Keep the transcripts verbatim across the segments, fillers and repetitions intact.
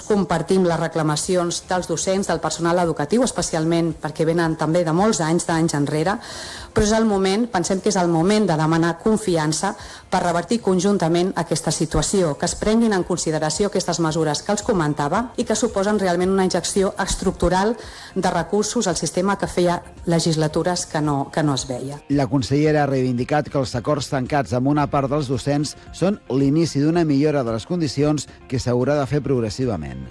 compartim les reclamacions dels docents, del personal educatiu, especialment perquè venen també de molts anys, d'anys enrere, però és el moment, pensem que és el moment de demanar confiança per revertir conjuntament aquesta situació, que es prenguin en consideració aquestes mesures que els comentava i que suposen realment una injecció estructural de recursos al sistema que feia legislatures que no, que no es veia. La consellera ha reivindicat que els acords tancats amb una part dels docents són l'inici d'una millora de les condicions que s'haurà de fer progressivament.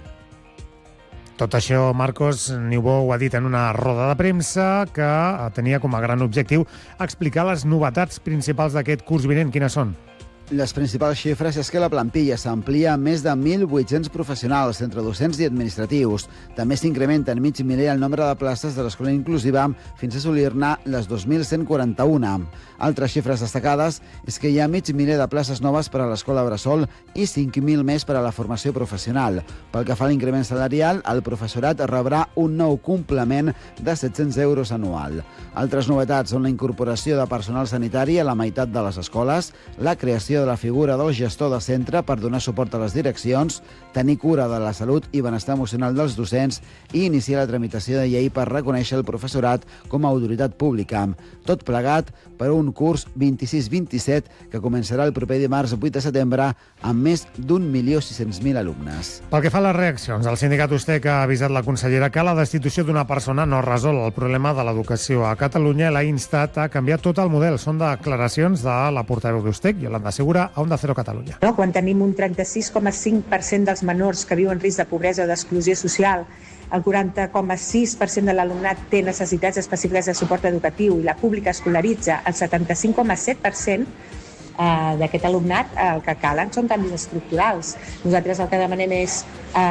Tot això, Marcos Niubó ho ha dit en una roda de premsa que tenia com a gran objectiu explicar les novetats principals d'aquest curs vinent. Quines són? Les principals xifres és que la plantilla s'amplia a més de mil vuit-cents professionals, entre docents i administratius. També s'incrementa en mig miler el nombre de places de l'escola inclusiva fins a assolir-ne les dos mil cent quaranta-una. Altres xifres destacades és que hi ha mig miler de places noves per a l'escola bressol i cinc mil més per a la formació professional. Pel que fa a l'increment salarial, el professorat rebrà un nou complement de set-cents euros anual. Altres novetats són la incorporació de personal sanitari a la meitat de les escoles, la creació de la figura del gestor de centre per donar suport a les direccions, tenir cura de la salut i benestar emocional dels docents i iniciar la tramitació de llei per reconèixer el professorat com a autoritat pública. Tot plegat per un curs vint-i-sis vint-i-set que començarà el proper dimarts vuit de setembre amb més d'un milió sis-cents mil alumnes. Pel que fa a les reaccions, el sindicat USTEC ha avisat la consellera que la destitució d'una persona no resol el problema de l'educació a Catalunya i l'ha instat a canviar tot el model. Són declaracions de la portaveu d'USTEC, Iolanda Segura, a Onda Cero Catalunya. No, quan tenim un trenta-sis coma cinc per cent dels menors que viuen en risc de pobresa o d'exclusió social, el quaranta coma sis per cent de l'alumnat té necessitats específiques de suport educatiu i la pública escolaritza el setanta-cinc coma set per cent eh, d'aquest alumnat, el que calen són canvis estructurals. Nosaltres el que demanem és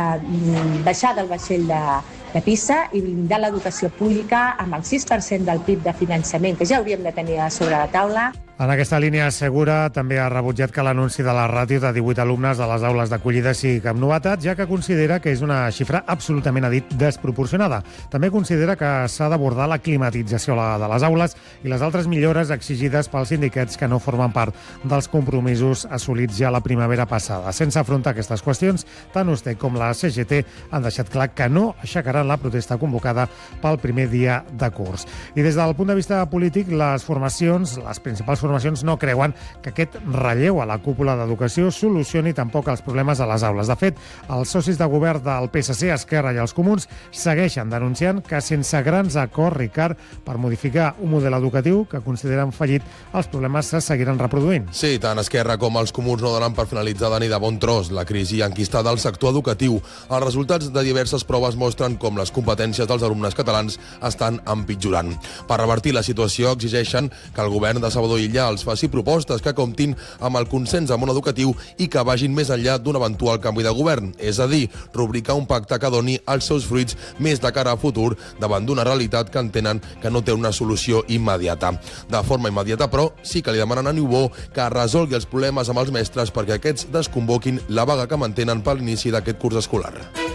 eh, baixar del vaixell de, de PISA i blindar l'educació pública amb el sis per cent del P I B de finançament que ja hauríem de tenir sobre la taula. En aquesta línia, Segura també ha rebutjat que l'anunci de la ràtio de divuit alumnes de les aules d'acollida sigui cap novetat, ja que considera que és una xifra absolutament, ha dit, desproporcionada. També considera que s'ha d'abordar la climatització de les aules i les altres millores exigides pels sindicats que no formen part dels compromisos assolits ja la primavera passada. Sense afrontar aquestes qüestions, tant USTEC com la C G T han deixat clar que no aixecaran la protesta convocada pel primer dia de curs. I des del punt de vista polític, les formacions, les principals formacions no creuen que aquest relleu a la cúpula d'educació solucioni tampoc els problemes a les aules. De fet, els socis de govern del P S C, Esquerra i els Comuns segueixen denunciant que sense grans acords, Ricard, per modificar un model educatiu que consideren fallit, els problemes se seguiran reproduint. Sí, tant Esquerra com els Comuns no donen per finalitzada ni de bon tros la crisi enquistada al sector educatiu. Els resultats de diverses proves mostren com les competències dels alumnes catalans estan empitjorant. Per revertir la situació exigeixen que el govern de Salvador Illa els faci propostes que comptin amb el consens del món educatiu i que vagin més enllà d'un eventual canvi de govern, és a dir, rubricar un pacte que doni els seus fruits més de cara a futur davant d'una realitat que entenen que no té una solució immediata. De forma immediata, però, sí que li demanen a Niubó que resolgui els problemes amb els mestres perquè aquests desconvoquin la vaga que mantenen per l'inici d'aquest curs escolar.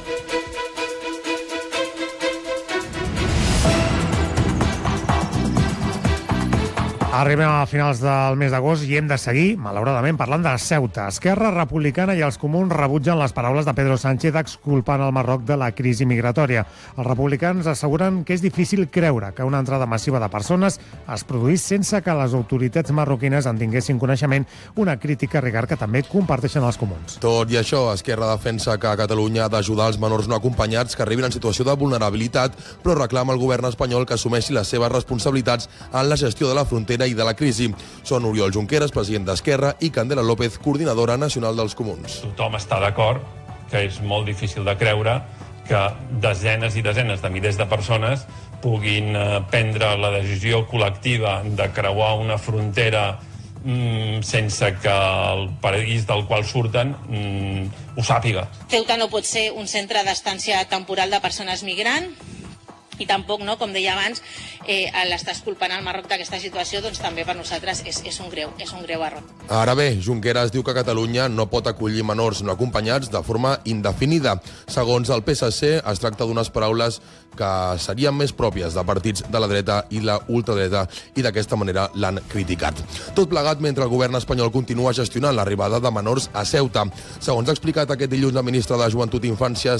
Arribem a finals del mes d'agost i hem de seguir, malauradament, parlant de Ceuta. Esquerra Republicana i els Comuns rebutgen les paraules de Pedro Sánchez exculpant el Marroc de la crisi migratòria. Els republicans asseguren que és difícil creure que una entrada massiva de persones es produís sense que les autoritats marroquines en tinguessin coneixement, una crítica, Ricard, que també comparteixen els Comuns. Tot i això, Esquerra defensa que Catalunya ha d'ajudar els menors no acompanyats que arribin en situació de vulnerabilitat, però reclama al govern espanyol que assumeixi les seves responsabilitats en la gestió de la frontera i de la crisi. Són Oriol Junqueras, president d'Esquerra, i Candela López, coordinadora nacional dels Comuns. Tothom està d'acord que és molt difícil de creure que desenes i desenes de milers de persones puguin prendre la decisió col·lectiva de creuar una frontera mm, sense que el país del qual surten mm, ho sàpiga. Ceuta no pot ser un centre d'estància temporal de persones migrants i tampoc, no, com deia abans, eh, l'estàs culpant al Marroc d'aquesta situació, doncs també per nosaltres és, és, un greu, és un greu error. Ara bé, Junqueras diu que Catalunya no pot acollir menors no acompanyats de forma indefinida. Segons el P S C, es tracta d'unes paraules que serien més pròpies de partits de la dreta i la ultradreta i d'aquesta manera l'han criticat. Tot plegat mentre el govern espanyol continua gestionant l'arribada de menors a Ceuta. Segons ha explicat aquest dilluns la ministra de Joventut i Infància,